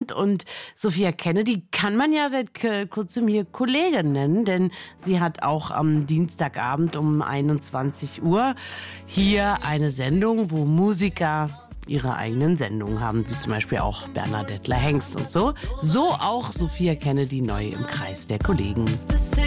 Dienstagabend. Und Sophia Kennedy kann man ja seit kurzem hier Kollegin nennen, denn sie hat auch am Dienstagabend um 21 Uhr hier eine Sendung, wo Musiker ihre eigenen Sendungen haben, wie zum Beispiel auch Bernadette Hengst und so. So auch Sophia Kennedy neu im Kreis der Kollegen.